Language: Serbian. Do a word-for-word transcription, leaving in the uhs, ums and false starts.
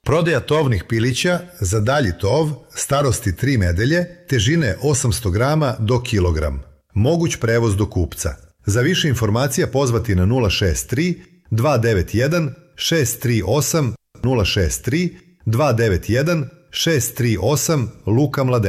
Prodaja tovnih pilića za dalji tov, starosti tri nedelje, težine osamsto grama do kilogram. Moguć prevoz do kupca. Za više informacija pozvati na nula šest tri dva devet jedan šest tri osam nula šest tri dva devet jedan šest tri osam Luka Mladen.